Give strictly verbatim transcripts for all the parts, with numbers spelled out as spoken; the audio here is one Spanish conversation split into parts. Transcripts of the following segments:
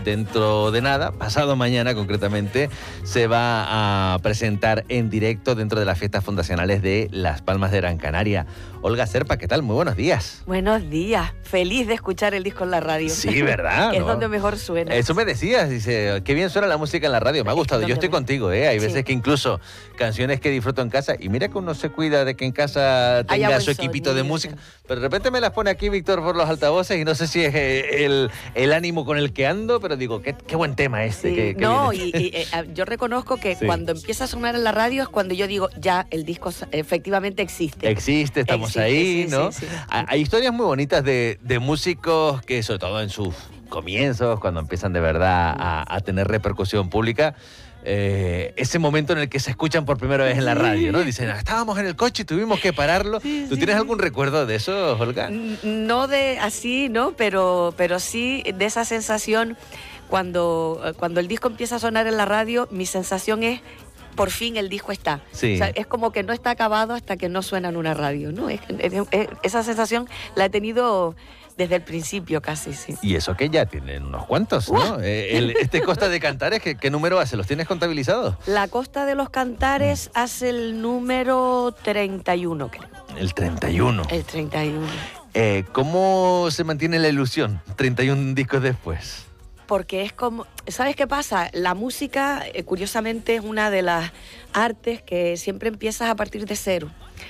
dentro de nada, pasado mañana concretamente, se va a presentar en directo dentro de las fiestas fundacionales de Las Palmas de Gran Canaria. Olga Cerpa, ¿qué tal? Muy buenos días. Buenos días. Feliz de escuchar el disco en la radio. Sí, ¿verdad? Es ¿no? donde mejor suena. Eso me decías, dice, qué bien suena la música en la radio. Me ha gustado. Yo estoy me... contigo, ¿eh? Hay veces sí. que incluso canciones que disfruto en casa, y mira que uno se cuida de que en casa tenga su equipito sonido de música, pero de repente me las pone aquí Víctor por los altavoces y no sé si es el, el ánimo con el que ando, pero digo, qué, qué buen tema este. Sí. Que, que no, y, y eh, yo reconozco que sí. cuando empieza a sonar en la radio es cuando yo digo, ya, el disco efectivamente existe. Existe, estamos existe, ahí, sí, ¿no? Sí, sí. Hay historias muy bonitas de, de músicos que, sobre todo en sus comienzos, cuando empiezan de verdad a, a tener repercusión pública, Eh, ese momento en el que se escuchan por primera vez en la radio, ¿no? Dicen, estábamos en el coche y tuvimos que pararlo. Sí, ¿Tú sí, tienes sí. algún recuerdo de eso, Olga? No de así, ¿no? Pero, pero sí de esa sensación cuando, cuando el disco empieza a sonar en la radio, mi sensación es, por fin el disco está. Sí. O sea, es como que no está acabado hasta que no suena en una radio, ¿no? Es, es, es, esa sensación la he tenido desde el principio casi, sí. Y eso que ya tienen unos cuantos, ¿no? Uh. Eh, el, este Costa de Cantares, ¿qué, ¿qué número hace? ¿Los tienes contabilizados? La Costa de los Cantares mm. hace el número treinta y uno, creo. El treinta y uno. El treinta y uno. Eh, ¿Cómo se mantiene la ilusión treinta y uno discos después? Porque es como, ¿sabes qué pasa? La música, eh, curiosamente, es una de las artes que siempre empiezas a partir de cero.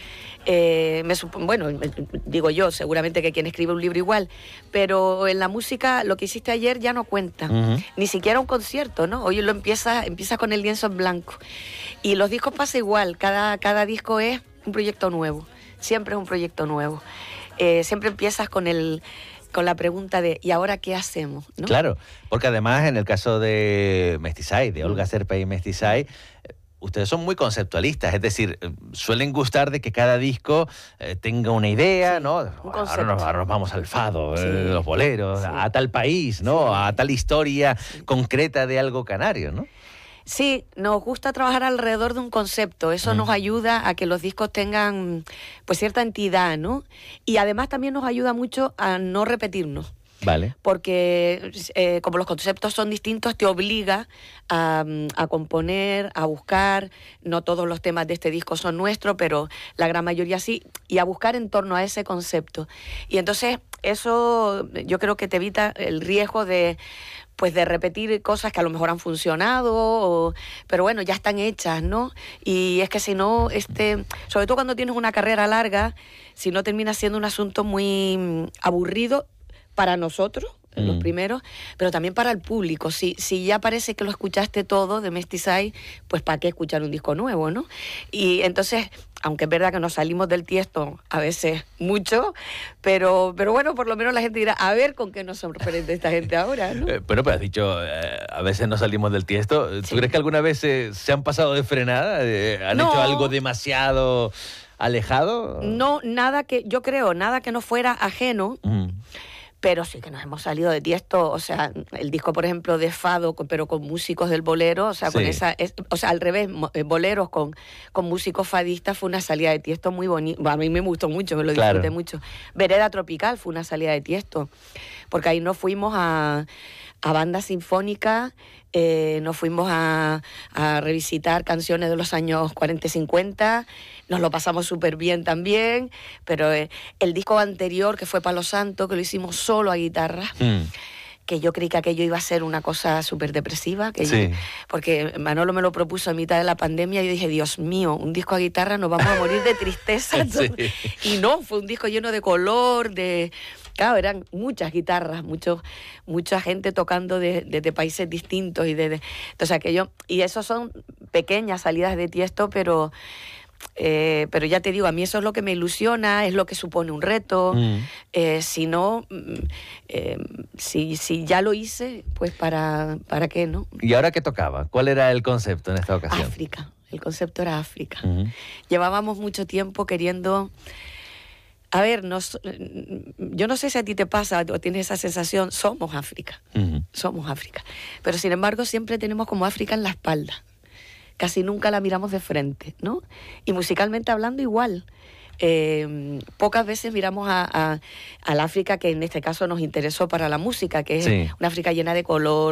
Eh, me supo, bueno, digo yo, seguramente que quien escribe un libro igual, pero en la música lo que hiciste ayer ya no cuenta, uh-huh. ni siquiera un concierto, ¿no? Hoy lo empiezas, empiezas con el lienzo en blanco. Y los discos pasa igual, cada, cada disco es un proyecto nuevo, siempre es un proyecto nuevo. Eh, siempre empiezas con el... con la pregunta de ¿y ahora qué hacemos? ¿no? Claro, porque además en el caso de Mestizay, de Olga Cerpa y Mestizay, ustedes son muy conceptualistas, es decir, suelen gustar de que cada disco eh, tenga una idea, sí, ¿no? Un ahora, nos, ahora nos vamos al fado, sí, eh, los boleros, sí. a tal país, ¿no? Sí. A tal historia sí. concreta de algo canario, ¿no? Sí, nos gusta trabajar alrededor de un concepto, eso mm. nos ayuda a que los discos tengan pues cierta entidad, ¿no? Y además también nos ayuda mucho a no repetirnos. Vale. Porque eh, como los conceptos son distintos, te obliga a, a componer, a buscar, no todos los temas de este disco son nuestros, pero la gran mayoría sí, y a buscar en torno a ese concepto. Y entonces eso yo creo que te evita el riesgo de pues de repetir cosas que a lo mejor han funcionado, o, pero bueno, ya están hechas, ¿no? Y es que si no, este, sobre todo cuando tienes una carrera larga, si no termina siendo un asunto muy aburrido para nosotros, mm. los primeros, pero también para el público. Si, si ya parece que lo escuchaste todo de Mestizay, pues ¿para qué escuchar un disco nuevo, no? Y entonces, aunque es verdad que nos salimos del tiesto a veces mucho, pero, pero bueno, por lo menos la gente dirá, a ver con qué nos sorprende esta gente ahora, ¿no? Eh, pero, pero has dicho, eh, a veces nos salimos del tiesto. ¿Tú sí. crees que alguna vez eh, se han pasado de frenada? Eh, ¿Han no. hecho algo demasiado alejado? No, nada que, yo creo, nada que no fuera ajeno. Mm. Pero sí que nos hemos salido de tiesto, o sea, el disco, por ejemplo, de Fado, pero con músicos del bolero, o sea, sí. con esa, es, o sea, al revés, boleros con, con músicos fadistas, fue una salida de tiesto muy bonita. A mí me gustó mucho, me lo disfruté claro. mucho. Vereda Tropical fue una salida de tiesto, porque ahí nos fuimos a, a banda sinfónica, eh, nos fuimos a, a revisitar canciones de los años cuarenta y cincuenta, nos lo pasamos súper bien también, pero eh, el disco anterior, que fue Palo Santo, que lo hicimos solo a guitarra, mm. que yo creí que aquello iba a ser una cosa súper depresiva, que sí. yo, porque Manolo me lo propuso a mitad de la pandemia y yo dije, Dios mío, un disco a guitarra, nos vamos a morir de tristeza. sí. Y no, fue un disco lleno de color, de... Claro, eran muchas guitarras, mucho, mucha gente tocando desde de, de países distintos. y de, de Entonces aquello, y eso son pequeñas salidas de tiesto, pero... Eh, pero ya te digo, a mí eso es lo que me ilusiona, es lo que supone un reto. Mm. Eh, si no, eh, si, si ya lo hice, pues para, ¿para qué, no? ¿Y ahora qué tocaba? ¿Cuál era el concepto en esta ocasión? África, el concepto era África. Uh-huh. Llevábamos mucho tiempo queriendo... A ver, nos, yo no sé si a ti te pasa o tienes esa sensación, somos África, uh-huh. somos África. Pero sin embargo siempre tenemos como África en la espalda. Casi nunca la miramos de frente, ¿no? Y musicalmente hablando igual. Eh, pocas veces miramos a, a, al África que en este caso nos interesó para la música, que es sí. una África llena de color,